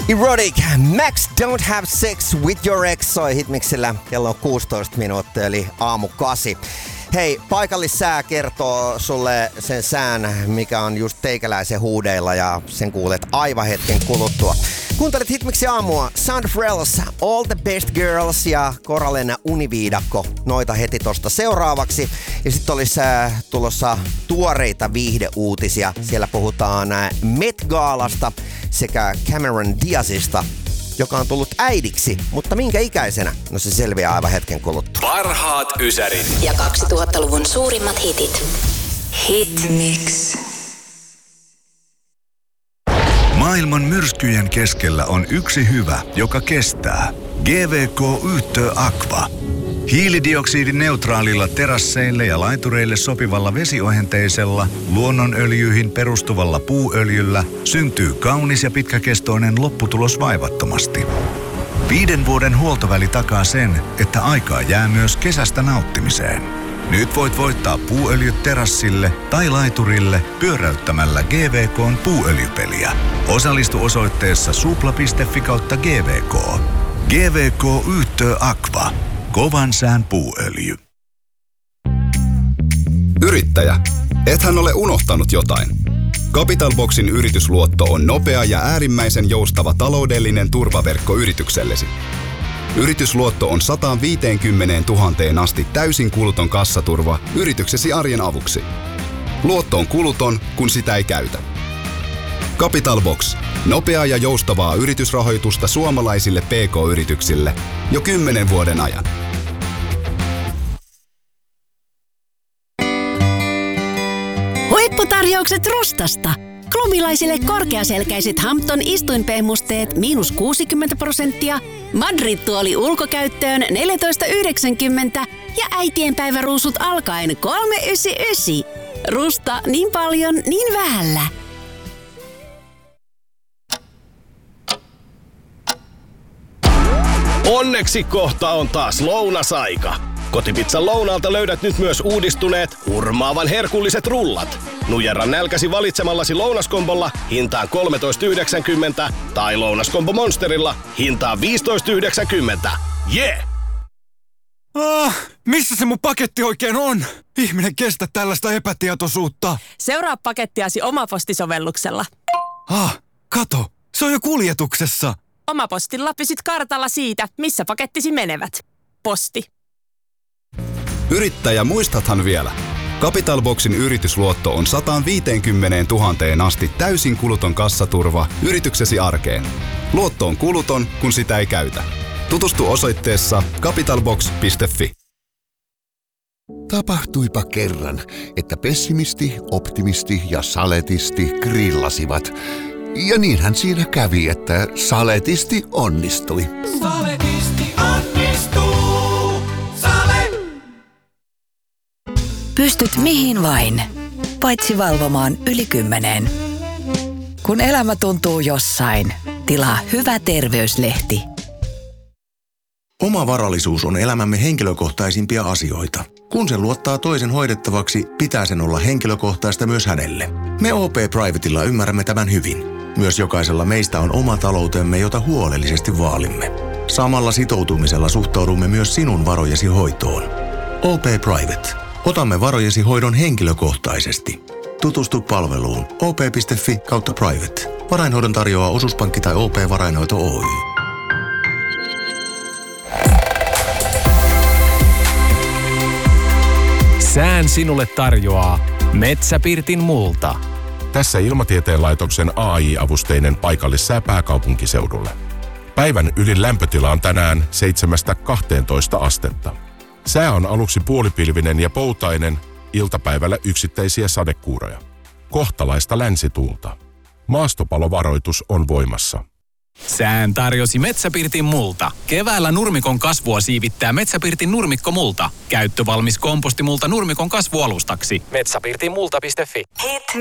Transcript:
Erotic, Max Don't Have Sex With Your Ex soi Hitmixillä. Kello on 16 minuuttia, eli aamu 8. Hei, paikallissää kertoo sulle sen sään, mikä on just teikäläisen huudeilla, ja sen kuulet aivan hetken kuluttua. Kuuntelet Hitmixin aamua, Sound of Rails, All the Best Girls ja Korallen Univiidakko. Noita heti tosta seuraavaksi. Ja sitten olisi tulossa tuoreita viihdeuutisia. Siellä puhutaan Met Galasta sekä Cameron Diazista, joka on tullut äidiksi, mutta minkä ikäisenä? No se selviää aivan hetken kuluttua. Parhaat ysärit. Ja 2000-luvun suurimmat hitit. Hitmix. Maailman myrskyjen keskellä on yksi hyvä, joka kestää. GVK Yhtö Aqua. Hiilidioksidineutraalilla terasseille ja laitureille sopivalla vesiohenteisella, luonnonöljyihin perustuvalla puuöljyllä syntyy kaunis ja pitkäkestoinen lopputulos vaivattomasti. 5 vuoden huoltoväli takaa sen, että aikaa jää myös kesästä nauttimiseen. Nyt voit voittaa puuöljyt terassille tai laiturille pyöräyttämällä GVK:n puuöljypeliä. Osallistu osoitteessa supla.fi/GVK. GVK Yhtö Aqua. Kovan sään puuöljy. Yrittäjä, ethän ole unohtanut jotain. Capital Boxin yritysluotto on nopea ja äärimmäisen joustava taloudellinen turvaverkko yrityksellesi. Yritysluotto on 150 000 asti täysin kuluton kassaturva yrityksesi arjen avuksi. Luotto on kuluton, kun sitä ei käytä. Capital Box. Nopeaa ja joustavaa yritysrahoitusta suomalaisille PK-yrityksille jo 10 vuoden ajan. Huipputarjoukset Rustasta. Klumilaisille korkeaselkäiset Hampton istuinpehmusteet -60%, Madrid-tuoli ulkokäyttöön 14,90 ja äitienpäiväruusut alkaen 3,99. Rusta, niin paljon, niin vähällä. Onneksi kohta on taas lounasaika. Kotipizzan lounaalta löydät nyt myös uudistuneet, hurmaavan herkulliset rullat. Nujerra nälkäsi valitsemallasi lounaskombolla hintaan 13,90 tai lounaskombo Monsterilla hintaan 15,90. Yeah! Missä se mun paketti oikein on? Ihminen kestä tällaista epätietoisuutta. Seuraa pakettiasi Omaposti-sovelluksella. Kato, se on jo kuljetuksessa. Omapostilla pysyt kartalla siitä, missä pakettisi menevät. Posti. Yrittäjä, muistathan vielä? Capital Boxin yritysluotto on 150 000 asti täysin kuluton kassaturva yrityksesi arkeen. Luotto on kuluton, kun sitä ei käytä. Tutustu osoitteessa capitalbox.fi. Tapahtuipa kerran, että pessimisti, optimisti ja saletisti grillasivat. Ja niinhän siinä kävi, että saletisti onnistui. Saletisti onnistuu. Sale! Pystyt mihin vain, paitsi valvomaan yli 10. Kun elämä tuntuu jossain, tilaa Hyvä terveyslehti. Oma varallisuus on elämämme henkilökohtaisimpia asioita. Kun sen luottaa toisen hoidettavaksi, pitää sen olla henkilökohtaista myös hänelle. Me OP Privatella ymmärrämme tämän hyvin. Myös jokaisella meistä on oma taloutemme, jota huolellisesti vaalimme. Samalla sitoutumisella suhtaudumme myös sinun varojesi hoitoon. OP Private. Otamme varojesi hoidon henkilökohtaisesti. Tutustu palveluun op.fi/private. Varainhoidon tarjoaa Osuuspankki tai OP Varainhoito Oy. Sään sinulle tarjoaa Metsäpirtin multa. Tässä Ilmatieteen laitoksen AI-avusteinen paikallissää pääkaupunkiseudulle. Päivän ylin lämpötila on tänään 7-12 astetta. Sää on aluksi puolipilvinen ja poutainen, iltapäivällä yksittäisiä sadekuuroja. Kohtalaista länsituulta. Maastopalovaroitus on voimassa. Sään tarjosi Metsäpirtin multa. Keväällä nurmikon kasvua siivittää Metsäpirtin nurmikkomulta. Käyttövalmis kompostimulta nurmikon kasvualustaksi. Metsäpirtinmulta.fi.